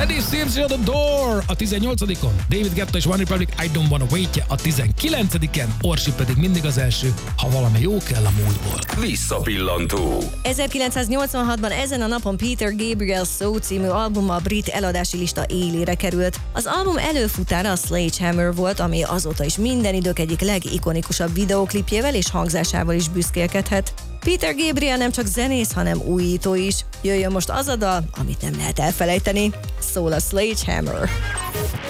Dennis Simpson, The Door a 18-on, David Guetta és One Republic, I Don't Wanna Wait a 19-en, Orsi pedig mindig az első, ha valami jó kell a múltból. Visszapillantó. 1986-ban ezen a napon Peter Gabriel So című albuma a brit eladási lista élére került. Az album előfutára a Sledgehammer volt, ami azóta is minden idők egyik legikonikusabb videóklipjével és hangzásával is büszkélkedhet. Peter Gabriel nem csak zenész, hanem újító is. Jöjjön most az a dal, amit nem lehet elfelejteni. Szól a Sledgehammer.